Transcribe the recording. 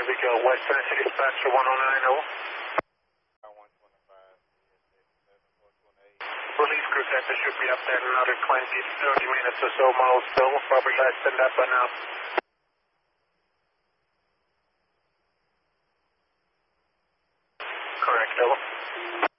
we go. West Tennessee Dispatcher 109, over. Relief crew center should be up there in another 20, 30 minutes or so, miles still. Probably less than that by now. Correct, over.